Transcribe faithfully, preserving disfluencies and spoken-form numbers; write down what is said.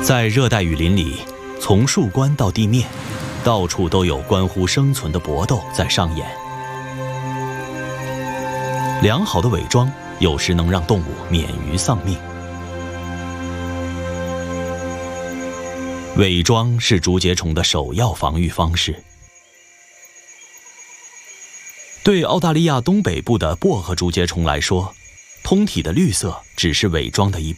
在热带雨林里，从树冠到地面，到处都有关乎生存的搏斗在上演。良好的伪装有时能让动物免于丧命。伪装是竹节虫的首要防御方式。对澳大利亚东北部的薄荷竹节虫来说，通体的绿色只是伪装的一部分。